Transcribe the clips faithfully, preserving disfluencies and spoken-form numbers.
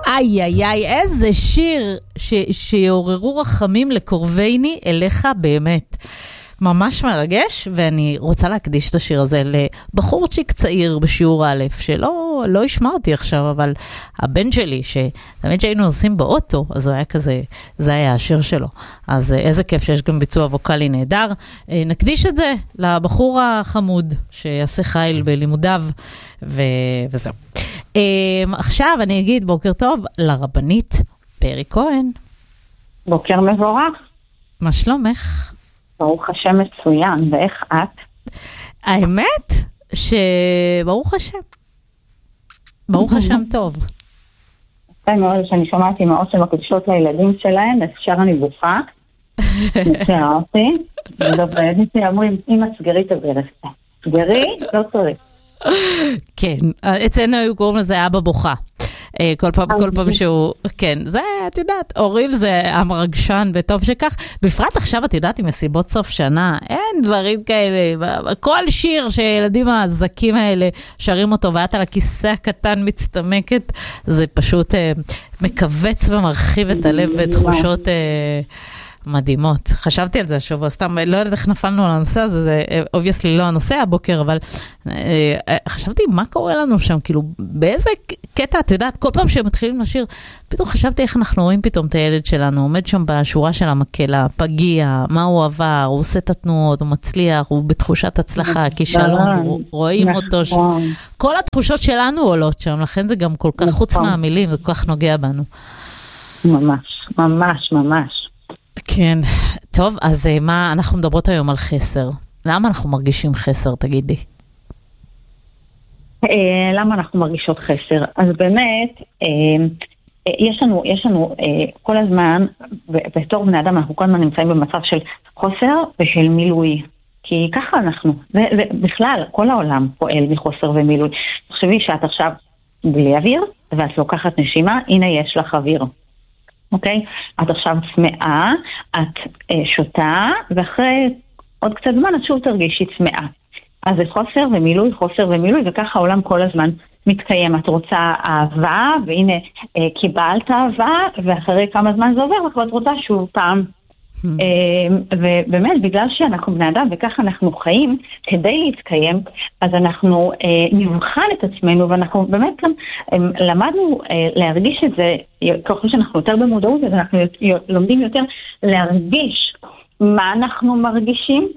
איי, איי, איי, איזה שיר ש, שיעוררו רחמים לקורבייני אליך באמת. ממש מרגש, ואני רוצה להקדיש את השיר הזה לבחורצ'יק צעיר בשיעור א', שלא לא ישמע אותי עכשיו, אבל הבן שלי, שתמיד שהיינו נוסעים באוטו, אז הוא היה כזה, זה היה השיר שלו. אז איזה כיף שיש גם ביצוע ווקלי נהדר. נקדיש את זה לבחור החמוד, שיעשה חיל בלימודיו, ו... וזהו. עכשיו אני אגיד בוקר טוב לרבנית פרי כהן. בוקר מבורך. מה שלומך? ברוך השם מצוין, ואיך את? האמת שברוך השם. ברוך השם טוב. אני מאוד שאני שומעת אמאות שמקדישות לילדים שלהם, אפשר אני בוכה. נשאר אותי. ודוברת איתי אומרים, אמא סגרי את הברך. סגרי, לא צריך. כן, אצלנו היו קוראים לזה אבא בוכה. כל פעם, כל פעם שהוא, כן, זה, את יודעת, אוריל זה המרגשן, וטוב שכך. בפרט עכשיו, את יודעת, עם מסיבות סוף שנה, אין דברים כאלה. כל שיר שילדים הזקים האלה שרים אותו, ואת על הכיסא הקטן מצטמקת, זה פשוט מקווץ ומרחיב את הלב בתחושות מדהימות. חשבתי על זה השבוע, סתם, לא יודעת איך נפלנו על הנושא הזה, זה obviously לא הנושא הבוקר, אבל אה, חשבתי מה קורה לנו שם, כאילו, באיזה קטע, את יודעת, כל פעם שהם מתחילים לשיר, פתאום חשבתי איך אנחנו רואים פתאום את הילד שלנו, עומד שם בשורה של המקלה, פגיע, מה הוא עבר, הוא עושה את התנועות, הוא מצליח, הוא בתחושת הצלחה, כישלון, רואים אותו, ש... כל התחושות שלנו עולות שם, לכן זה גם כל כך חוץ מהמילים, זה כל כך נוגע בנו. ממש, ממש, ממש. כן, טוב, אז מה, אנחנו מדברות היום על חסר. למה אנחנו מרגישים חסר, תגידי? למה אנחנו מרגישות חסר? אז באמת, יש לנו, יש לנו כל הזמן, בתור בני אדם, אנחנו כל הזמן נמצאים במצב של חוסר ושל מילוי. כי ככה אנחנו, ובכלל, כל העולם פועל מחוסר ומילוי. תחשבי שאת עכשיו בלי אוויר, ואת לוקחת נשימה, הנה יש לך אוויר. אוקיי? את עכשיו צמאה, את אה, שותה, ואחרי עוד קצת זמן את שוב תרגישי צמאה. אז זה חוסר ומילוי, חוסר ומילוי, וככה העולם כל הזמן מתקיים. את רוצה אהבה, והנה אה, קיבלת אהבה, ואחרי כמה זמן זה עובר, ואת רוצה שוב פעם. ובאמת, בגלל שאנחנו בני אדם וככה אנחנו חיים, כדי להתקיים, אז אנחנו נבחן את עצמנו, ואנחנו באמת גם למדנו להרגיש את זה, ככל שאנחנו יותר במודעות, אז אנחנו לומדים יותר להרגיש מה אנחנו מרגישים,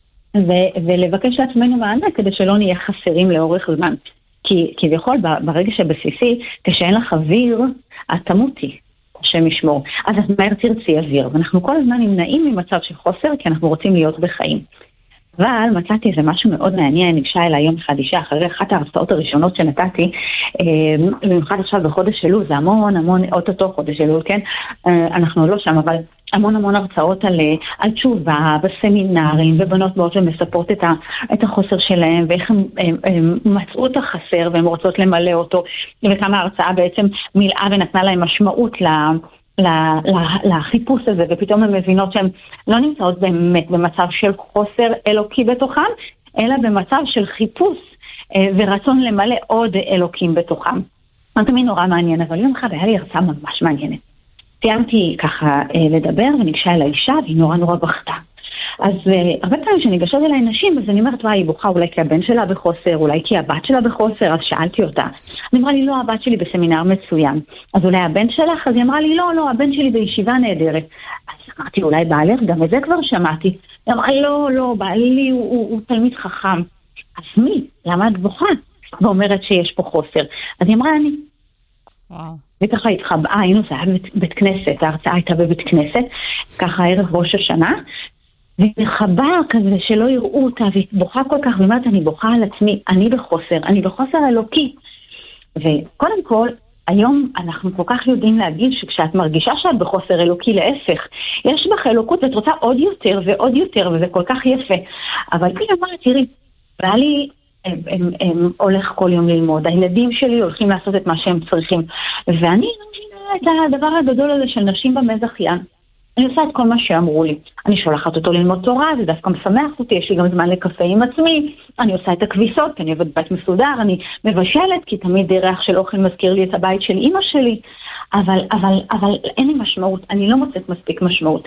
ולבקש לעצמנו מענה כדי שלא נהיה חסרים לאורך זמן. כי כביכול ברגע שבסיסי, כשאין לך אוויר, את תמותי. השם ישמור. אז את מהר תרצי אוויר, ואנחנו כל הזמן נמנעים ממצב של חוסר, כי אנחנו רוצים להיות בחיים. אבל מצאתי איזה משהו מאוד מעניין, ניגשה אליי יום אחד אישה, אחרי אחת ההרצאות הראשונות שנתתי, במיוחד עכשיו בחודש אלול, זה המון המון, אוטוטו חודש אלול, כן? אנחנו לא שם, אבל המון המון הרצאות על, על תשובה, בסמינרים, ובנות באות ומספרות את, ה, את החוסר שלהם, ואיך הם, הם, הם מצאו את החסר, והם רוצות למלא אותו, וכמה ההרצאה בעצם מילאה ונתנה להם משמעות ל... לחיפוש הזה, ופתאום הן מבינות שהן לא נמצאות באמת במצב של חוסר אלוקי בתוכם, אלא במצב של חיפוש ורצון למלא עוד אלוקים בתוכם. זה תמיד נורא מעניין, אבל יום אחד היה לי הרצאה ממש מעניינת. סיימתי ככה לדבר, וניגשה אל האישה, והיא נורא נורא בכתה. אז הרבה פעמים שניגשות אליי נשים, אז אני אומרת, וואי, היא בוכה אולי כי הבן שלה בחוסר, אולי כי הבת שלה בחוסר, אז שאלתי אותה. אני אמרה לי, לא, הבת שלי בסמינר מצוין. אז אולי הבן שלך? אז היא אמרה לי, לא, לא, הבן שלי בישיבה נהדרת. אז אמרתי, אולי בעלך, גם את זה כבר שמעתי. היא אמרה, לא, לא, בעלי הוא, הוא, הוא תלמיד חכם. אז מי? למה את בוכה? ואומרת שיש פה חוסר. אז היא אמרה, אני. וואו. וככה התחבאה, היינו, זה היה בית, בית כנסת, ההרצאה הייתה בבית כנסת, ככה ערב ראש השנה, וחבה כזה שלא יראו אותה, והיא בוכה כל כך, ואומרת, אני בוכה על עצמי, אני בחוסר, אני בחוסר אלוקי. וקודם כל, היום אנחנו כל כך יודעים להגיד שכשאת מרגישה שאת בחוסר אלוקי, להפך, יש בך אלוקות ואת רוצה עוד יותר ועוד יותר, וזה כל כך יפה. אבל היא אמרה, תראי, בעלי הם, הם, הם הולך כל יום ללמוד, הילדים שלי הולכים לעשות את מה שהם צריכים, ואני מבינה את הדבר הגדול הזה של נשים במזחיין. אני עושה את כל מה שאמרו לי. אני שולחת אותו ללמוד תורה, זה דווקא משמח אותי, יש לי גם זמן לקפה עם עצמי, אני עושה את הכביסות, כי אני עובד בית מסודר, אני מבשלת, כי תמיד ריח של אוכל מזכיר לי את הבית של אמא שלי. אבל, אבל, אבל אין לי משמעות, אני לא מוצאת מספיק משמעות.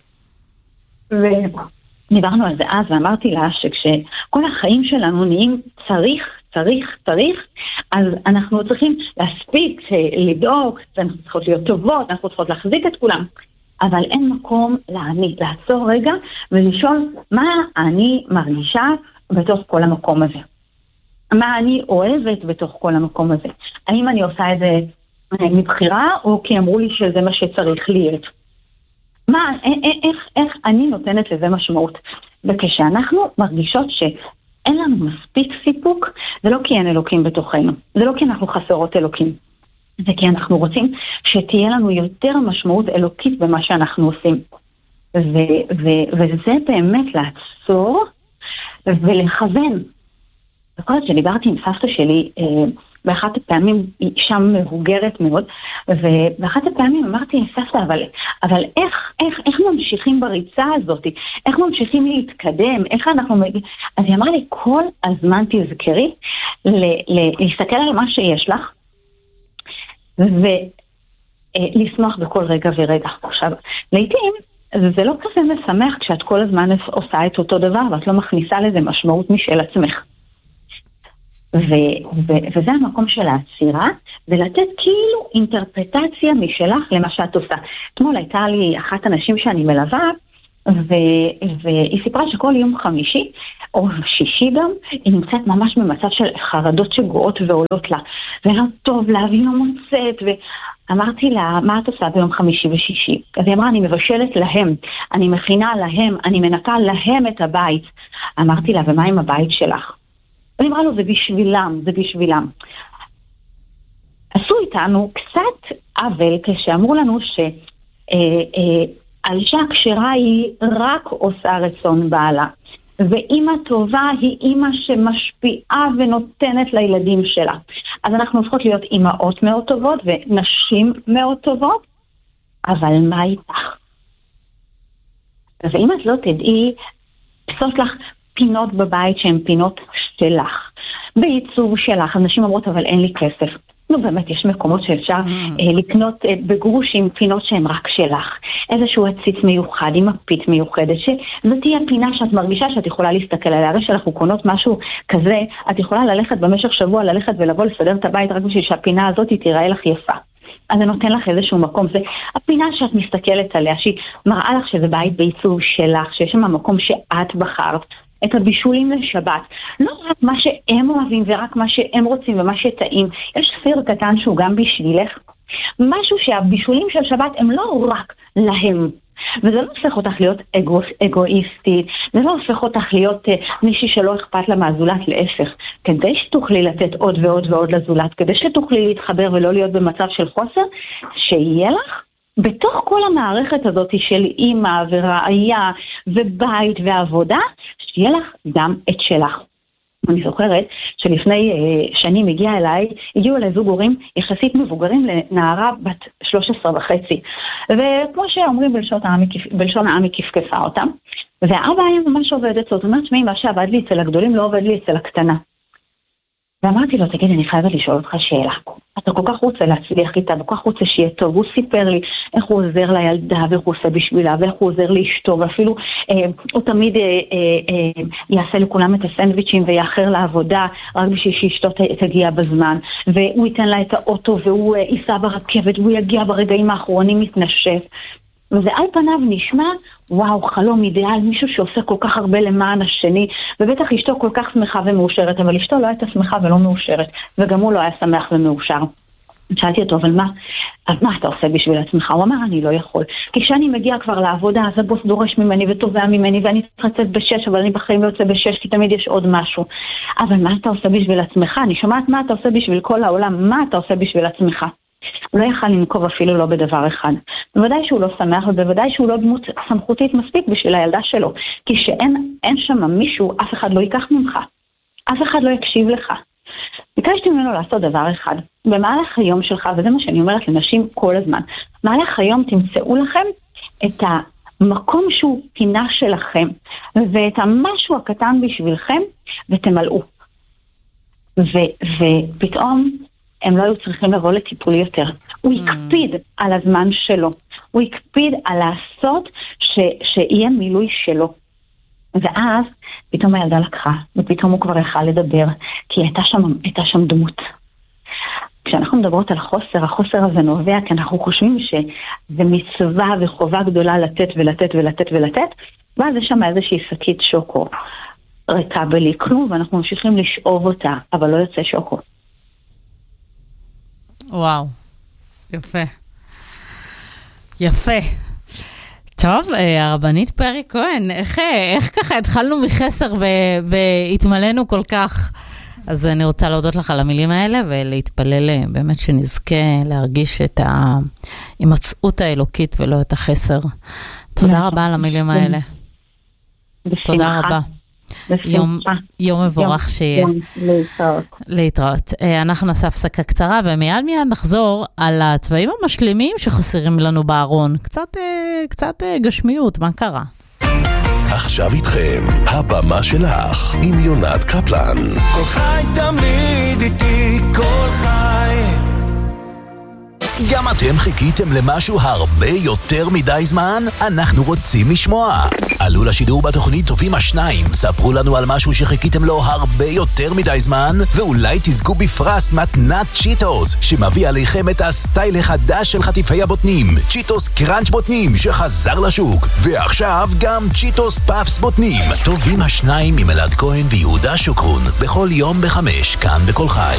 ודיברנו על זה אז, ואמרתי לה שכשכל החיים שלנו נהיים צריך, צריך, צריך, אז אנחנו צריכים להספיק, לדאוג, אנחנו צריכות להיות טובות, אנחנו צריכות להחזיק את כולם, אבל אין מקום לעני, לעצור רגע ולשאול מה אני מרגישה בתוך כל המקום הזה. מה אני אוהבת בתוך כל המקום הזה. האם אני עושה את זה מבחירה, או כי אמרו לי שזה מה שצריך להיות. מה, איך, איך אני נותנת לזה משמעות? וכשאנחנו מרגישות שאין לנו מספיק סיפוק, זה לא כי אין אלוקים בתוכנו, זה לא כי אנחנו חסרות אלוקים, זה כי אנחנו רוצים שתהיה לנו יותר משמעות אלוקית במה שאנחנו עושים. ו- ו- וזה באמת לעצור ולכוון. בכל זאת שדיברתי עם סבתא שלי, באחת הפעמים, היא שם מבוגרת מאוד, ובאחת הפעמים אמרתי לסבתא, אבל, אבל איך, איך, איך ממשיכים בריצה הזאת? איך ממשיכים להתקדם? איך אנחנו... אז היא אמרה לי, כל הזמן תזכרי ל- ל- להסתכל על מה שיש לך, ולשמוח בכל רגע ורגע. עכשיו, לעתים, זה לא כזה משמח כשאת כל הזמן עושה את אותו דבר, ואת לא מכניסה לזה משמעות משל עצמך. ו- ו- וזה המקום של העצירה, ולתת כאילו אינטרפרטציה משלך למה שאת עושה. אתמול הייתה לי אחת אנשים שאני מלווה, ו- והיא סיפרה שכל יום חמישי, או שישי גם, היא נמצאת ממש במצב של חרדות שגועות ועולות לה, ולא טוב לה, והיא לא מוצאת, ואמרתי לה, מה את עושה ביום חמישי ושישי? אז היא אמרה, אני מבשלת להם, אני מכינה להם, אני מנקה להם את הבית. אמרתי לה, ומה עם הבית שלך? אני אמרה לו, זה בשבילם, זה בשבילם. עשו איתנו קצת עוול כשאמרו לנו שהאישה הכשרה היא רק עושה רצון בעלה. ואמא טובה היא אמא שמשפיעה ונותנת לילדים שלה. אז אנחנו הופכות להיות אמאות מאוד טובות ונשים מאוד טובות, אבל מה איתך? ואם את לא תדעי, פסות לך פינות בבית שהן פינות שלך, בעיצוב שלך. אנשים אומרות, אבל אין לי כסף. נו, באמת, יש מקומות שאפשר mm. אה, לקנות אה, בגרושים פינות שהן רק שלך. איזשהו עציץ מיוחד, עם מפית מיוחדת, שזאת תהיה פינה שאת מרגישה שאת יכולה להסתכל עליה. הרי שאנחנו קונות משהו כזה, את יכולה ללכת במשך שבוע, ללכת ולבוא לסדר את הבית רק בשביל שהפינה הזאת תיראה לך יפה. אז זה נותן לך איזשהו מקום. זה הפינה שאת מסתכלת עליה, שהיא מראה לך שזה בית בעיצוב שלך, שיש שם המקום שאת בחרת. את הבישולים לשבת, לא רק מה שהם אוהבים ורק מה שהם רוצים ומה שטעים. יש סיר קטן שהוא גם בשבילך, משהו שהבישולים של שבת הם לא רק להם, וזה לא הופך אותך להיות אגו, אגואיסטית, זה לא הופך אותך להיות uh, מישהי שלא אכפת לה מהזולת, להפך. כדי שתוכלי לתת עוד ועוד ועוד לזולת, כדי שתוכלי להתחבר ולא להיות במצב של חוסר, שיהיה לך בתוך כל המערכת הזאת של אימא ורעיה ובית ועבודה, שיהיה לך גם את שלך. אני זוכרת שלפני uh, שנים הגיע אליי, הגיעו אליי זוג הורים יחסית מבוגרים לנערה בת שלוש עשרה וחצי. וכמו שאומרים בלשון העם, היא כפכפה אותם. והאבא היה ממש עובד את זאת. אומרת, שמי, מה שעבד לי אצל הגדולים לא עובד לי אצל הקטנה. ואמרתי לו, תגיד, אני חייבת לשאול אותך שאלה. אתה כל כך רוצה להצליח איתה, וכל כך רוצה שיהיה טוב. הוא סיפר לי איך הוא עוזר לילדה, ואיך הוא עושה בשבילה, ואיך הוא עוזר לאשתו, ואפילו אה, הוא תמיד אה, אה, אה, יעשה לכולם את הסנדוויצ'ים ויאחר לעבודה, רק בשביל שאשתו תגיע בזמן. והוא ייתן לה את האוטו, והוא אה, ייסע ברכבת, והוא יגיע ברגעים האחרונים מתנשף. וזה על פניו נשמע, וואו, חלום אידיאל, מישהו שעושה כל כך הרבה למען השני, ובטח אשתו כל כך שמחה ומאושרת, אבל אשתו לא הייתה שמחה ולא מאושרת, וגם הוא לא היה שמח ומאושר. שאלתי אותו, אבל מה, אז מה אתה עושה בשביל עצמך? הוא אמר, אני לא יכול. כי כשאני מגיע כבר לעבודה, אז הבוס דורש ממני וטובע ממני, ואני צריך לצאת בשש, אבל אני בחיים לא יוצא בשש, כי תמיד יש עוד משהו. אבל מה אתה עושה בשביל עצמך? אני שומעת מה אתה עושה בשביל כל העולם, מה אתה עושה בשביל עצמך? הוא לא יכל לנקוב אפילו לא בדבר אחד. בוודאי שהוא לא שמח, ובוודאי שהוא לא דמות סמכותית מספיק בשביל הילדה שלו. כי שאין אין שם מישהו, אף אחד לא ייקח ממך. אף אחד לא יקשיב לך. ביקשתי ממנו לעשות דבר אחד. במהלך היום שלך, וזה מה שאני אומרת לנשים כל הזמן, במהלך היום תמצאו לכם את המקום שהוא פינה שלכם, ואת המשהו הקטן בשבילכם, ותמלאו. ו- ופתאום הם לא היו צריכים לבוא לטיפול יותר. הוא יקפיד על הזמן שלו, הוא יקפיד על לעשות ש, שיהיה מילוי שלו. ואז פתאום הילדה לקחה, ופתאום הוא כבר יכל לדבר, כי הייתה שם, הייתה שם דמות. כשאנחנו מדברות על חוסר, החוסר הזה נובע, כי אנחנו חושבים שזה מצווה וחובה גדולה לתת ולתת ולתת ולתת, ואז יש שם איזושהי שקית שוקו ריקה בלי כלום, ואנחנו ממשיכים לשאוב אותה, אבל לא יוצא שוקו. וואו, יפה. יפה. טוב, הרבנית פרי כהן, איך, איך ככה התחלנו מחסר והתמלאנו כל כך? אז אני רוצה להודות לך על המילים האלה, ולהתפלל באמת שנזכה להרגיש את ההימצאות האלוקית ולא את החסר. תודה רבה על המילים האלה. תודה רבה. יום, יום מבורך שיהיה. להתראות. להתראות. אנחנו נעשה הפסקה קצרה, ומיד מיד נחזור על הצבעים המשלימים שחסרים לנו בארון. קצת, קצת גשמיות, מה קרה? עכשיו איתכם, הבמה שלך, עם יונת קפלן. כל חי תמיד איתי, כל חי. גם אתם חיכיתם למשהו הרבה יותר מדי זמן? אנחנו רוצים לשמוע. עלו לשידור בתוכנית טובים השניים, ספרו לנו על משהו שחיכיתם לו הרבה יותר מדי זמן, ואולי תזכו בפרס מתנת צ'יטוס, שמביא עליכם את הסטייל החדש של חטיפי הבוטנים, צ'יטוס קראנץ' בוטנים שחזר לשוק, ועכשיו גם צ'יטוס פאפס בוטנים. טובים השניים עם אלעד כהן ויהודה שוקרון, בכל יום בחמש, כאן בכל חי.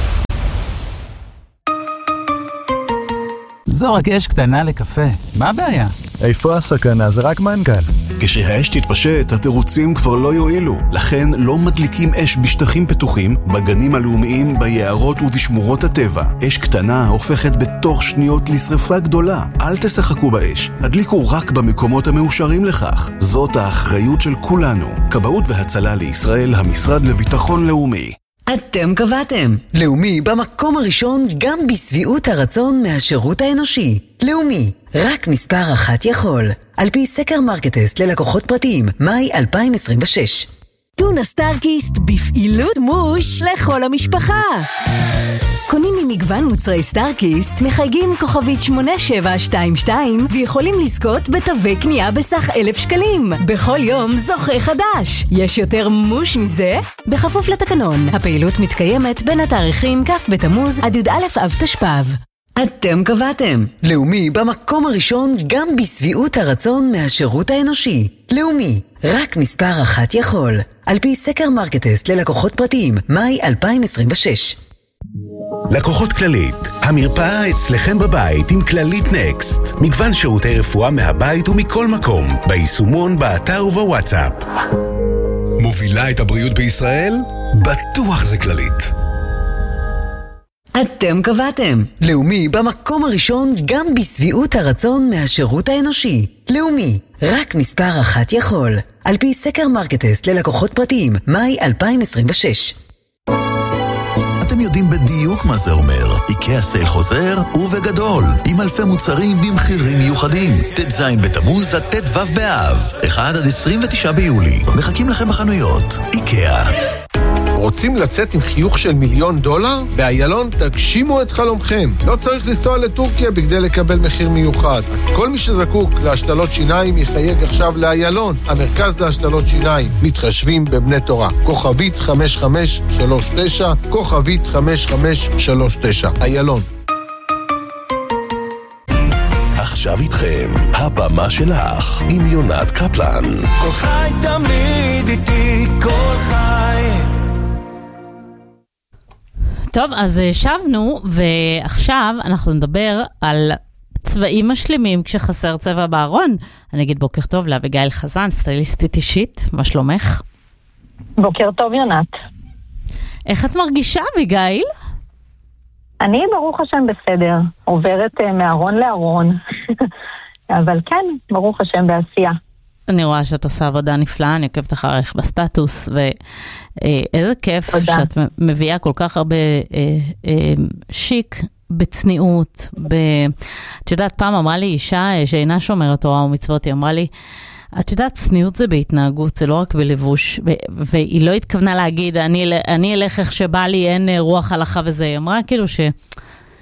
זו רק אש קטנה לקפה, מה הבעיה? איפה הסכנה? זה רק מנגל. כשהאש תתפשט, התירוצים כבר לא יועילו. לכן לא מדליקים אש בשטחים פתוחים, בגנים הלאומיים, ביערות ובשמורות הטבע. אש קטנה הופכת בתוך שניות לשרפה גדולה. אל תשחקו באש. הדליקו רק במקומות המאושרים לכך. זאת האחריות של כולנו. כבאות והצלה לישראל, המשרד לביטחון לאומי. אתם קבעתם. לאומי במקום הראשון גם בסביעות הרצון מהשירות האנושי. לאומי, רק מספר אחת יכול. על פי סקר מרקטסט ללקוחות פרטיים, מאי אלפיים עשרים ושש. טונה סטארקיסט בפעילות מוש לכל המשפחה. קונים ממגוון מוצרי סטארקיסט, מחייגים כוכבית שמונה שבע שתיים שתיים ויכולים לזכות בתווי קנייה בסך אלף שקלים. בכל יום זוכה חדש. יש יותר מוש מזה? בכפוף לתקנון. הפעילות מתקיימת בין התאריכים כ' בתמוז עד י"א אב תשפ"ב. אתם קבעתם. לאומי במקום הראשון גם בסביעות הרצון מהשירות האנושי. לאומי, רק מספר אחת יכול. על פי סקר מרקטסט ללקוחות פרטיים, מאי אלפיים עשרים ושש. לקוחות כללית, המרפאה אצלכם בבית עם כללית נקסט. מגוון שירותי רפואה מהבית ומכל מקום, ביישומון, באתר ובוואטסאפ. מובילה את הבריאות בישראל? בטוח זה כללית. אתם קבעתם. לאומי במקום הראשון גם בסביעות הרצון מהשירות האנושי. לאומי, רק מספר אחת יכול. על פי סקר מרקטסט ללקוחות פרטיים, מאי אלפיים עשרים ושש. אתם יודעים בדיוק מה זה אומר. איקאה סייל חוזר ובגדול, עם אלפי מוצרים במחירים מיוחדים. ט"ז בתמוז עד ט"ו באב, אחד עד עשרים ותשעה ביולי. מחכים לכם בחנויות. איקאה. רוצים לצאת עם חיוך של מיליון דולר? באיילון תגשימו את חלומכם. לא צריך לנסוע לטורקיה בכדי לקבל מחיר מיוחד. אז כל מי שזקוק להשתלות שיניים יחייג עכשיו לאיילון, המרכז להשתלות שיניים. מתחשבים בבני תורה. כוכבית חמש חמש שלוש תשע, כוכבית חמש חמש שלוש תשע. איילון. עכשיו איתכם, הבמה שלך, עם יונת קפלן. כל חי תמיד איתי, כל חי. טוב, אז שבנו, ועכשיו אנחנו נדבר על צבעים משלימים כשחסר צבע בארון. אני אגיד בוקר טוב לאביגיל חזן, סטייליסטית אישית, מה שלומך? בוקר טוב יונת. איך את מרגישה, אביגיל? אני ברוך השם בסדר, עוברת uh, מארון לארון, אבל כן, ברוך השם בעשייה. אני רואה שאת עושה עבודה נפלאה, אני עוקבת אחריך בסטטוס, ואיזה כיף תודה. שאת מביאה כל כך הרבה אה, אה, שיק בצניעות. ב... את יודעת, פעם אמרה לי אישה שאינה שומרת תורה ומצוות, היא אמרה לי, את יודעת, צניעות זה בהתנהגות, זה לא רק בלבוש, ו- והיא לא התכוונה להגיד, אני, אני אלך איך שבא לי, אין רוח הלכה וזה, היא אמרה כאילו ש...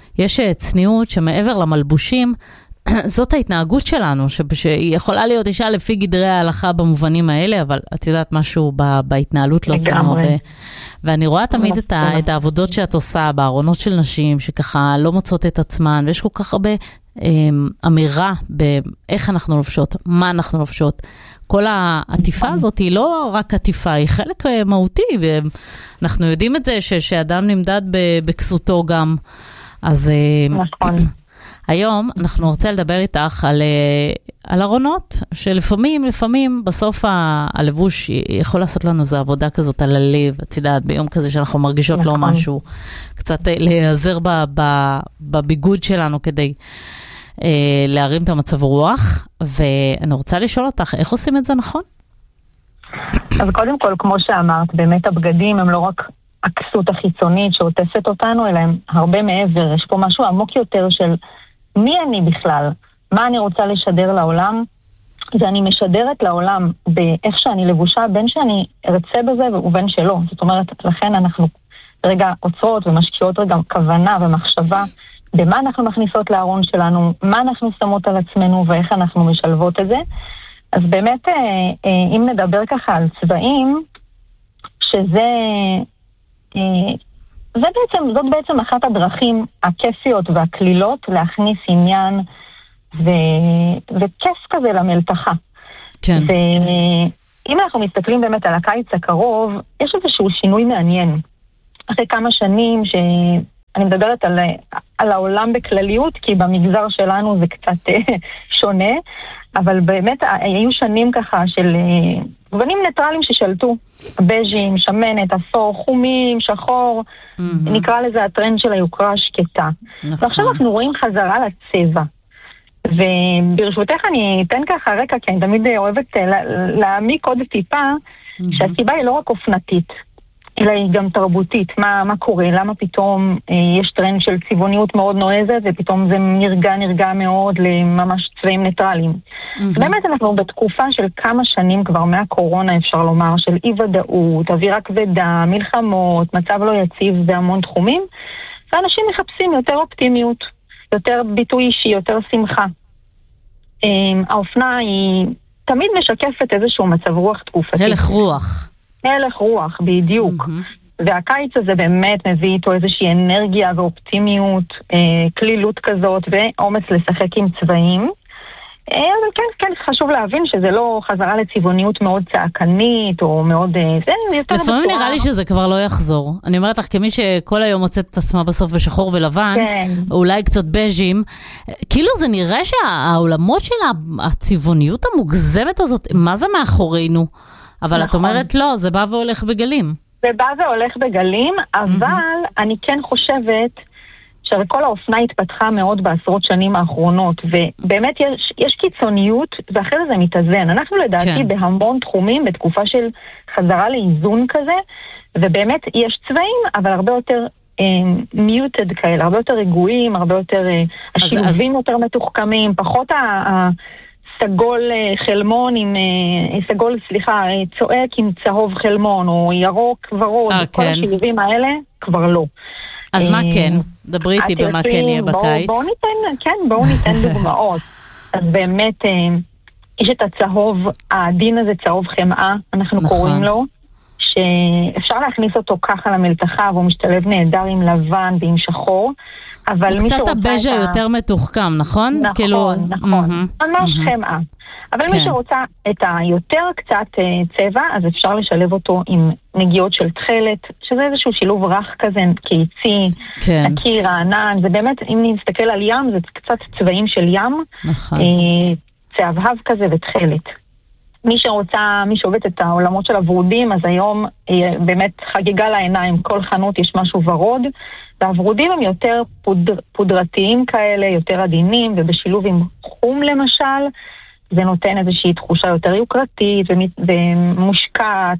יש צניעות שמעבר למלבושים, זאת ההתנהגות שלנו, שהיא יכולה להיות אישה לפי גדרי ההלכה במובנים האלה, אבל את יודעת משהו בהתנהלות לא צנוע. ואני רואה תמיד את, ה, את העבודות שאת עושה בארונות של נשים, שככה לא מוצאות את עצמן, ויש כל כך הרבה אמירה באיך אנחנו לובשות, מה אנחנו לובשות. כל העטיפה הזאת היא לא רק עטיפה, היא חלק מהותי, ואנחנו יודעים את זה ש, שאדם נמדד בכסותו גם. אז נכון. היום אנחנו רוצה לדבר איתך על, על ארונות, שלפעמים, לפעמים בסוף ה, הלבוש יכול לעשות לנו איזו עבודה כזאת על הלב, את יודעת, ביום כזה שאנחנו מרגישות נכון. לא משהו, קצת להיעזר ב, ב, בביגוד שלנו כדי אה, להרים את המצב רוח, ואני רוצה לשאול אותך, איך עושים את זה נכון? אז קודם כל, כמו שאמרת, באמת הבגדים הם לא רק הכסות החיצונית שעוטפת אותנו, אלא הם הרבה מעבר, יש פה משהו עמוק יותר של מי אני בכלל, מה אני רוצה לשדר לעולם, ואני משדרת לעולם באיך שאני לבושה, בין שאני ארצה בזה ובין שלא. זאת אומרת, לכן אנחנו רגע עוצרות ומשקיעות רגע כוונה ומחשבה במה אנחנו מכניסות לארון שלנו, מה אנחנו שמות על עצמנו ואיך אנחנו משלבות את זה. אז באמת, אם נדבר ככה על צבעים, שזה זה בעצם, זאת בעצם אחת הדרכים הכיפיות והכלילות להכניס עניין ו... וכיף כזה למלתחה. כן. ואם אנחנו מסתכלים באמת על הקיץ הקרוב, יש איזשהו שינוי מעניין. אחרי כמה שנים שאני מדברת על, על העולם בכלליות, כי במגזר שלנו זה קצת שונה, אבל באמת היו שנים ככה של גוונים ניטרלים ששלטו, בז'ים, שמנת, אפור, חומים, שחור, mm-hmm. נקרא לזה הטרנד של היוקרה השקטה. נכון. ועכשיו אנחנו רואים חזרה לצבע. וברשותך אני אתן ככה רקע, כי אני תמיד אוהבת להעמיק עוד טיפה, mm-hmm. שהסיבה היא לא רק אופנתית, אלא היא גם תרבותית. מה, מה קורה? למה פתאום אה, יש טרנד של צבעוניות מאוד נועזת, ופתאום זה נרגע, נרגע מאוד לממש צבעים ניטרליים. Mm-hmm. באמת אנחנו בתקופה של כמה שנים כבר מהקורונה, אפשר לומר, של אי-ודאות, אווירה כבדה, מלחמות, מצב לא יציב והמון תחומים, ואנשים מחפשים יותר אופטימיות, יותר ביטוי אישי, יותר שמחה. אה, האופנה היא תמיד משקפת איזשהו מצב רוח תקופתי. הלך רוח. הלך רוח, בדיוק. Mm-hmm. והקיץ הזה באמת מביא איתו איזושהי אנרגיה ואופטימיות, אה, כלילות כזאת, ואומץ לשחק עם צבעים. אה, אבל כן, כן, חשוב להבין שזה לא חזרה לצבעוניות מאוד צעקנית, או מאוד... אה, זה יותר לפעמים בצורה... נראה לי שזה כבר לא יחזור. אני אומרת לך, כמי שכל היום מוצאת את עצמה בסוף בשחור ולבן, כן. אולי קצת בז'ים, כאילו זה נראה שהעולמות של הצבעוניות המוגזמת הזאת, מה זה מאחורינו? אבל נכון. את אומרת לא, זה בא והולך בגלים. זה בא והולך בגלים, אבל mm-hmm. אני כן חושבת שכל האופנה התפתחה מאוד בעשרות שנים האחרונות, ובאמת יש, יש קיצוניות, ואחרי זה מתאזן. אנחנו לדעתי כן. בהמון תחומים, בתקופה של חזרה לאיזון כזה, ובאמת יש צבעים, אבל הרבה יותר מיוטד uh, כאלה, הרבה יותר רגועים, הרבה יותר, uh, השילובים אז... יותר מתוחכמים, פחות ה... ה סגול חלמון עם, סגול, סליחה, צועק עם צהוב חלמון, או ירוק ורוד, 아, כל כן. השילובים האלה כבר לא. אז מה כן? דברי איתי במה כן יהיה בקיץ. בואו ניתן, כן, בואו ניתן דוגמאות. אז באמת, יש את הצהוב, העדין הזה, צהוב חמאה, אנחנו נכון. קוראים לו, שאפשר להכניס אותו ככה למלתחה, והוא משתלב נהדר עם לבן ועם שחור, אבל הוא קצת הבז'ה יותר מתוחכם, נכון? נכון, כאילו... נכון, mm-hmm, ממש mm-hmm. חמאה. אבל כן. מי שרוצה את היותר קצת uh, צבע, אז אפשר לשלב אותו עם נגיעות של תחלת, שזה איזשהו שילוב רך כזה, קיצי, כן. נקי, רענן, זה באמת, אם נסתכל על ים, זה קצת צבעים של ים, נכון. uh, צהבהב כזה ותחלת. מי שרוצה, מי שעובד את העולמות של הוורודים, אז היום באמת חגיגה לעיניים, כל חנות יש משהו ורוד, והוורודים הם יותר פודר, פודרתיים כאלה, יותר עדינים, ובשילוב עם חום למשל, זה נותן איזושהי תחושה יותר יוקרתית ומושקעת.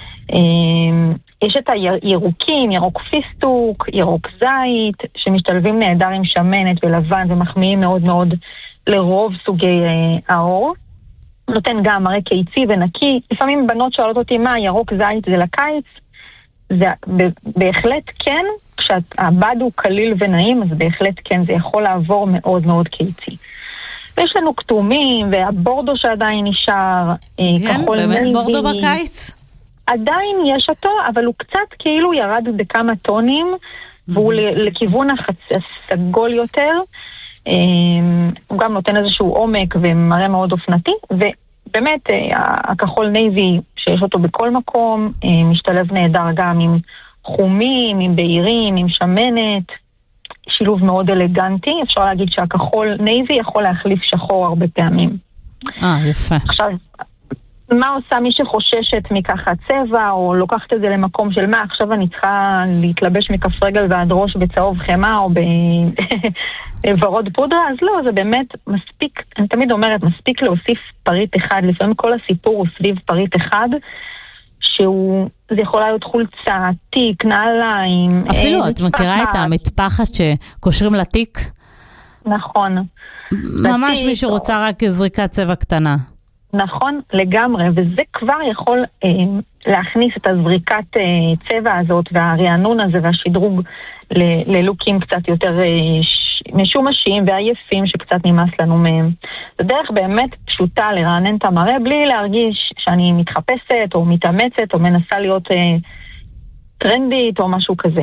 יש את הירוקים, ירוק פיסטוק, ירוק זית, שמשתלבים נהדר עם שמנת ולבן, ומחמיאים מאוד מאוד לרוב סוגי האור. נותן גם מראה קיצי ונקי. לפעמים בנות שואלות אותי מה, ירוק זית זה לקיץ? זה בהחלט כן, כשהבד הוא קליל ונעים, אז בהחלט כן, זה יכול לעבור מאוד מאוד קיצי. ויש לנו כתומים, והבורדו שעדיין נשאר, כן, באמת נבי. בורדו בקיץ? עדיין יש אותו, אבל הוא קצת כאילו ירד בכמה טונים, והוא לכיוון הסגול יותר, הוא גם נותן איזשהו עומק ומראה מאוד אופנתי, ובאמת הכחול נייבי שיש אותו בכל מקום, משתלב נהדר גם עם חומים, עם בהירים, עם שמנת, שילוב מאוד אלגנטי. אפשר להגיד שהכחול נייבי יכול להחליף שחור הרבה פעמים. אה, יפה. עכשיו, מה עושה מי שחוששת מככה צבע, או לוקחת את זה למקום של מה, עכשיו אני צריכה להתלבש מכף רגל ועד ראש בצהוב חמה, או בוורוד פודרה? אז לא, זה באמת מספיק, אני תמיד אומרת, מספיק להוסיף פריט אחד, לפעמים כל הסיפור הוא סביב פריט אחד, שהוא, זה יכול להיות חולצה, תיק, נעליים. אפילו, את מכירה את המטפחת שקושרים לתיק? נכון. ממש מי שרוצה רק זריקת צבע קטנה. נכון, לגמרי, וזה כבר יכול אה, להכניס את הזריקת אה, צבע הזאת והרענון הזה והשדרוג ל- ללוקים קצת יותר אה, ש- משומשים ועייפים שקצת נמאס לנו מהם. זו דרך באמת פשוטה לרענן את המראה בלי להרגיש שאני מתחפשת או מתאמצת או מנסה להיות אה, טרנדית או משהו כזה.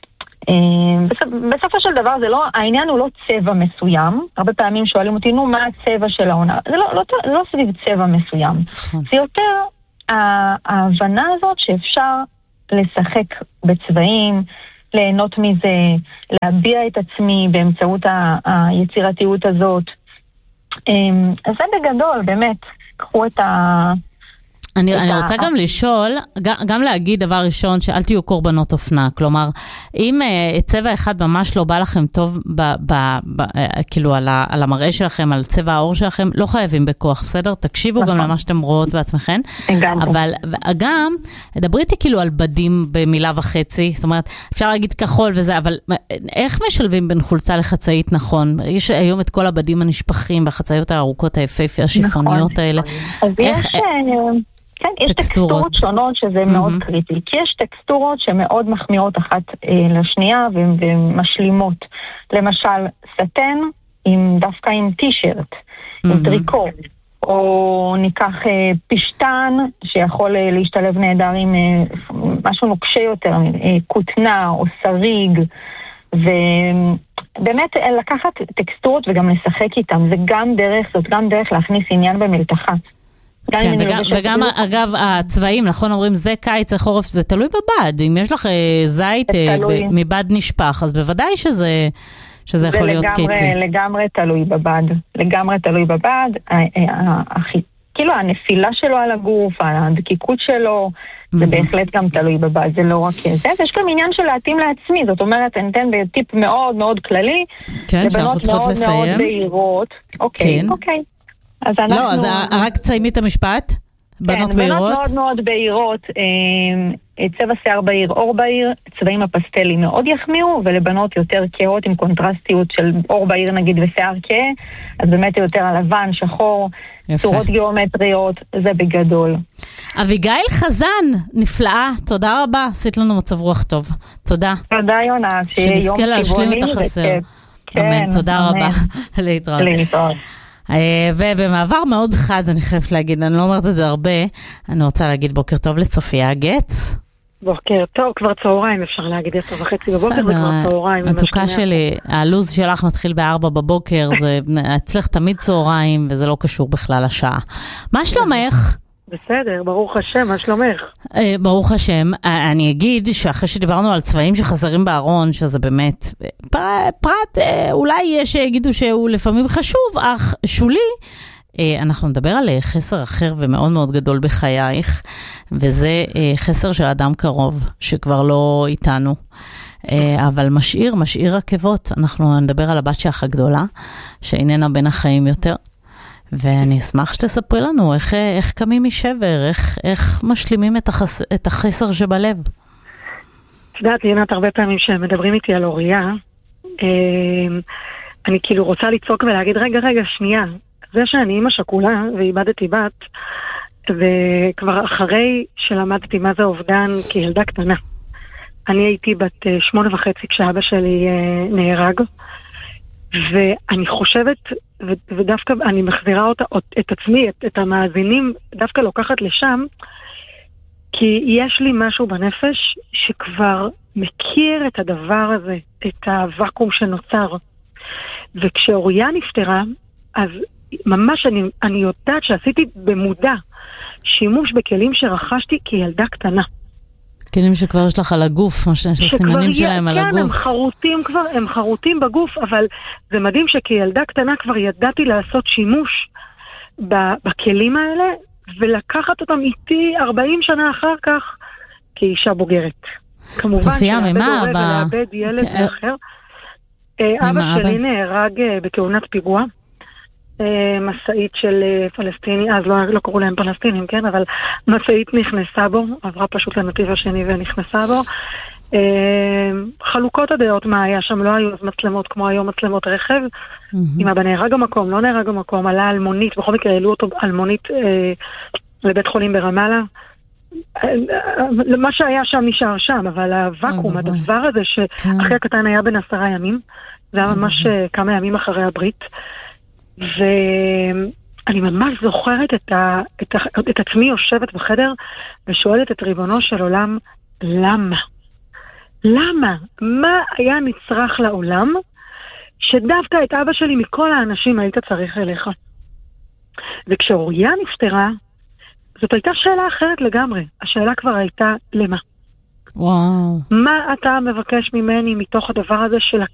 בסופו של דבר זה לא, העניין הוא לא צבע מסוים. הרבה פעמים שואלים אותי, נו, מה הצבע של העונה? זה לא, לא, לא סביב צבע מסוים. זה יותר ההבנה הזאת שאפשר לשחק בצבעים, ליהנות מזה, להביע את עצמי באמצעות היצירתיות הזאת. אז זה בגדול, באמת, קחו את ה... אני, אני רוצה גם לשאול, גם, גם להגיד דבר ראשון, שאל תהיו קורבנות אופנה. כלומר, אם uh, צבע אחד ממש לא בא לכם טוב, ב, ב, ב, uh, כאילו על, ה, על המראה שלכם, על צבע העור שלכם, לא חייבים בכוח, בסדר? תקשיבו נכון. גם למה שאתם רואות בעצמכם. אבל גם, דברי איתי כאילו על בדים במילה וחצי, זאת אומרת, אפשר להגיד כחול וזה, אבל איך משלבים בין חולצה לחצאית נכון? יש היום את כל הבדים הנשפחים, והחצאיות הארוכות היפהפי, השיפוניות נכון. האלה. אז איך... יש... כן, יש טקסטורות, טקסטורות שונות שזה mm-hmm. מאוד קריטי, כי יש טקסטורות שמאוד מחמיאות אחת אה, לשנייה ומשלימות. למשל, סטן עם, דווקא עם טישרט, mm-hmm. עם טריקו, או ניקח אה, פשטן שיכול אה, להשתלב נהדר עם אה, משהו נוקשה יותר, אה, כותנה או שריג, ובאמת אה, לקחת טקסטורות וגם לשחק איתם, זה גם דרך, זאת גם דרך להכניס עניין במלתחה. כן, וגם, וגם אגב הצבעים, נכון, אומרים זה קיץ, זה חורף, זה תלוי בבד. אם יש לך זית מבד נשפח, אז בוודאי שזה, שזה יכול להיות קיצי. זה לגמרי תלוי בבד. לגמרי תלוי בבד. כאילו הנפילה שלו על הגוף, הדקיקות שלו, זה בהחלט גם תלוי בבד. זה לא רק זה. יש גם עניין של להתאים לעצמי. זאת אומרת, אני אתן בטיפ מאוד מאוד כללי. כן, שאנחנו צריכות לסיים. לבנות מאוד מאוד בהירות. אוקיי, אוקיי. אז אנחנו... לא, אז רק תסיימי את המשפט, בנות כן, בהירות. בנות מאוד מאוד בהירות, אה, צבע שיער בהיר, אור בהיר, צבעים הפסטלי מאוד יחמיאו, ולבנות יותר כהות עם קונטרסטיות של אור בהיר נגיד ושיער כהה, אז באמת יותר הלבן, שחור, צורות גיאומטריות, זה בגדול. אביגיל חזן, נפלאה, תודה רבה, עשית לנו מצב רוח טוב. תודה. תודה יונה, שיהיה יום להשלים את החסר. אמן, תודה רבה. להתראות. להתראות. ובמעבר מאוד חד, אני חייבת להגיד, אני לא אומרת את זה הרבה, אני רוצה להגיד בוקר טוב לצופיה גץ. בוקר טוב, כבר צהריים, אפשר להגיד עשר וחצי בבוקר, זה כבר צהריים. התוקה שלי, הלוז שלך מתחיל בארבע בבוקר, זה אצלך תמיד צהריים, וזה לא קשור בכלל לשעה. מה שלומך? בסדר, ברוך השם, מה שלומך? ברוך השם, אני אגיד שאחרי שדיברנו על צבעים שחסרים בארון, שזה באמת פרט, אולי יש שיגידו שהוא לפעמים חשוב, אך שולי, אנחנו נדבר על חסר אחר ומאוד מאוד גדול בחייך, וזה חסר של אדם קרוב, שכבר לא איתנו, אבל משאיר, משאיר עקבות. אנחנו נדבר על הבת שלך הגדולה, שאיננה בין החיים יותר, ואני אשמח שתספרי לנו איך, איך קמים משבר, איך, איך משלימים את, החס, את החסר שבלב. את יודעת, לינת, הרבה פעמים שמדברים איתי על אוריה, אני כאילו רוצה לצעוק ולהגיד, רגע, רגע, שנייה, זה שאני אימא שכולה ואיבדתי בת, וכבר אחרי שלמדתי מה זה אובדן כילדה קטנה, אני הייתי בת שמונה וחצי כשאבא שלי נהרג, ואני חושבת, ודווקא אני מחזירה אותה, את עצמי, את, את המאזינים, דווקא לוקחת לשם, כי יש לי משהו בנפש שכבר מכיר את הדבר הזה, את הוואקום שנוצר. וכשאוריה נפטרה, אז ממש אני, אני יודעת שעשיתי במודע שימוש בכלים שרכשתי כילדה קטנה. כלים שכבר יש לך על הגוף, מה שהסימנים שלהם על הגוף. כן, הם חרוטים כבר, הם חרוטים בגוף, אבל זה מדהים שכילדה קטנה כבר ידעתי לעשות שימוש בכלים האלה, ולקחת אותם איתי ארבעים שנה אחר כך, כאישה בוגרת. כמובן, צופיה, ממה אבא? ולאבד ילד אחר. אבא שלי נהרג בתאונת פיגוע, מסעית של פלסטיני, אז לא, לא קראו להם פלסטינים, כן? אבל מסעית נכנסה בו, עברה פשוט לנתיב השני ונכנסה בו. חלוקות הדעות מה היה שם, לא היו מצלמות כמו היום מצלמות רכב. אם אבא נהרג המקום, לא נהרג המקום, עלה על מונית, בכל מקרה העלו אותו על מונית לבית חולים ברמאללה. מה שהיה שם נשאר שם, אבל הוואקום, הדבר הזה שאחי הקטן היה בן עשרה ימים, זה היה ממש כמה ימים אחרי הברית, ואני ממש זוכרת את, ה, את, ה, את עצמי יושבת בחדר ושואלת את ריבונו של עולם, למה? למה? מה היה נצרך לעולם שדווקא את אבא שלי מכל האנשים היית צריך אליך? וכשאוריה נפטרה, זאת הייתה שאלה אחרת לגמרי. השאלה כבר הייתה למה? וואו. מה אתה מבקש ממני מתוך הדבר הזה של